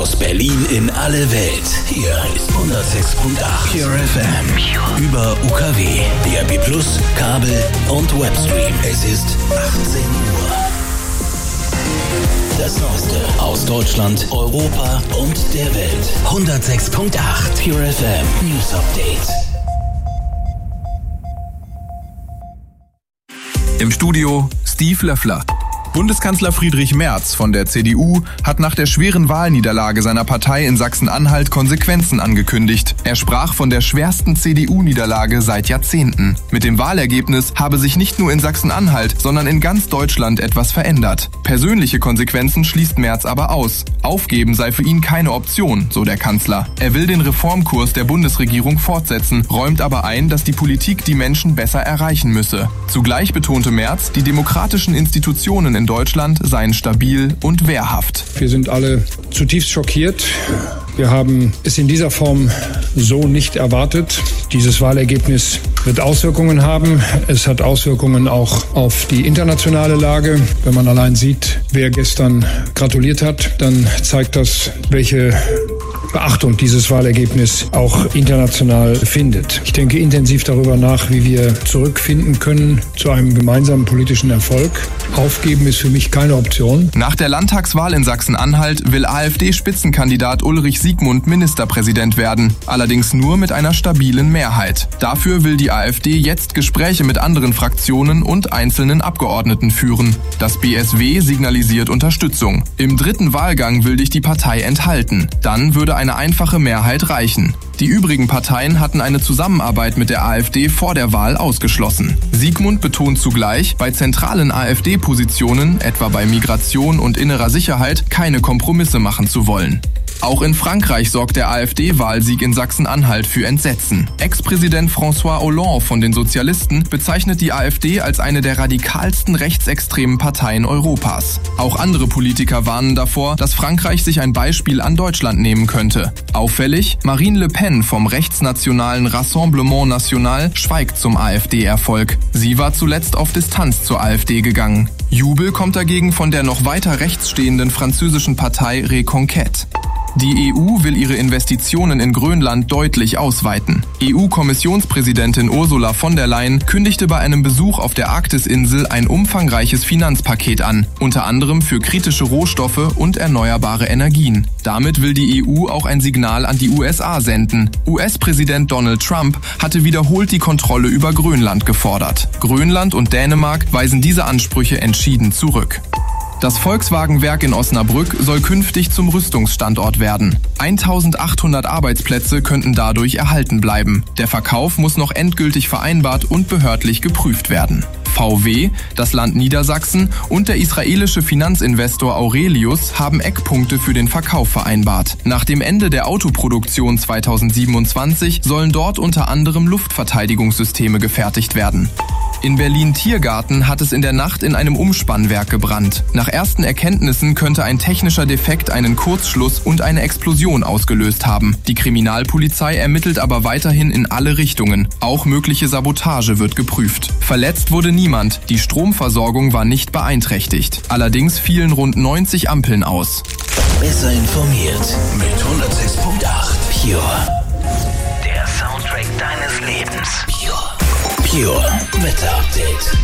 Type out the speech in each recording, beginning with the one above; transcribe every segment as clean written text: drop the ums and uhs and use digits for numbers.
Aus Berlin in alle Welt. Hier ist 106.8 Pure FM. Über UKW, DAB+, Kabel und Webstream. Es ist 18 Uhr. Das Neueste aus Deutschland, Europa und der Welt. 106.8 Pure FM News Update. Im Studio Steve Löffler. Bundeskanzler Friedrich Merz von der CDU hat nach der schweren Wahlniederlage seiner Partei in Sachsen-Anhalt Konsequenzen angekündigt. Er sprach von der schwersten CDU-Niederlage seit Jahrzehnten. Mit dem Wahlergebnis habe sich nicht nur in Sachsen-Anhalt, sondern in ganz Deutschland etwas verändert. Persönliche Konsequenzen schließt Merz aber aus. Aufgeben sei für ihn keine Option, so der Kanzler. Er will den Reformkurs der Bundesregierung fortsetzen, räumt aber ein, dass die Politik die Menschen besser erreichen müsse. Zugleich betonte Merz, die demokratischen Institutionen in Deutschland seien stabil und wehrhaft. Wir sind alle zutiefst schockiert. Wir haben es in dieser Form so nicht erwartet. Dieses Wahlergebnis wird Auswirkungen haben. Es hat Auswirkungen auch auf die internationale Lage. Wenn man allein sieht, wer gestern gratuliert hat, dann zeigt das, welche Beachtung dieses Wahlergebnis auch international findet. Ich denke intensiv darüber nach, wie wir zurückfinden können zu einem gemeinsamen politischen Erfolg. Aufgeben ist für mich keine Option. Nach der Landtagswahl in Sachsen-Anhalt will AfD-Spitzenkandidat Ulrich Siegmund Ministerpräsident werden, allerdings nur mit einer stabilen Mehrheit. Dafür will die AfD jetzt Gespräche mit anderen Fraktionen und einzelnen Abgeordneten führen. Das BSW signalisiert Unterstützung. Im dritten Wahlgang will sich die Partei enthalten. Dann würde eine einfache Mehrheit reichen. Die übrigen Parteien hatten eine Zusammenarbeit mit der AfD vor der Wahl ausgeschlossen. Siegmund betont zugleich, bei zentralen AfD-Positionen, etwa bei Migration und innerer Sicherheit, keine Kompromisse machen zu wollen. Auch in Frankreich sorgt der AfD-Wahlsieg in Sachsen-Anhalt für Entsetzen. Ex-Präsident François Hollande von den Sozialisten bezeichnet die AfD als eine der radikalsten rechtsextremen Parteien Europas. Auch andere Politiker warnen davor, dass Frankreich sich ein Beispiel an Deutschland nehmen könnte. Auffällig, Marine Le Pen vom rechtsnationalen Rassemblement National schweigt zum AfD-Erfolg. Sie war zuletzt auf Distanz zur AfD gegangen. Jubel kommt dagegen von der noch weiter rechts stehenden französischen Partei Reconquête. Die EU will ihre Investitionen in Grönland deutlich ausweiten. EU-Kommissionspräsidentin Ursula von der Leyen kündigte bei einem Besuch auf der Arktisinsel ein umfangreiches Finanzpaket an, unter anderem für kritische Rohstoffe und erneuerbare Energien. Damit will die EU auch ein Signal an die USA senden. US-Präsident Donald Trump hatte wiederholt die Kontrolle über Grönland gefordert. Grönland und Dänemark weisen diese Ansprüche entschieden zurück. Das Volkswagen-Werk in Osnabrück soll künftig zum Rüstungsstandort werden. 1800 Arbeitsplätze könnten dadurch erhalten bleiben. Der Verkauf muss noch endgültig vereinbart und behördlich geprüft werden. VW, das Land Niedersachsen und der israelische Finanzinvestor Aurelius haben Eckpunkte für den Verkauf vereinbart. Nach dem Ende der Autoproduktion 2027 sollen dort unter anderem Luftverteidigungssysteme gefertigt werden. In Berlin-Tiergarten hat es in der Nacht in einem Umspannwerk gebrannt. Nach ersten Erkenntnissen könnte ein technischer Defekt einen Kurzschluss und eine Explosion ausgelöst haben. Die Kriminalpolizei ermittelt aber weiterhin in alle Richtungen. Auch mögliche Sabotage wird geprüft. Verletzt wurde niemand. Die Stromversorgung war nicht beeinträchtigt. Allerdings fielen rund 90 Ampeln aus. Besser informiert mit 106.8 Pure. Der Soundtrack deines Lebens. Pure Wetter Update.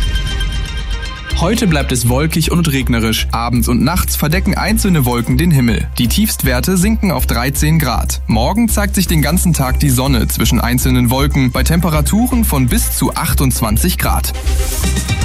Heute bleibt es wolkig und regnerisch. Abends und nachts verdecken einzelne Wolken den Himmel. Die Tiefstwerte sinken auf 13 Grad. Morgen zeigt sich den ganzen Tag die Sonne zwischen einzelnen Wolken bei Temperaturen von bis zu 28 Grad.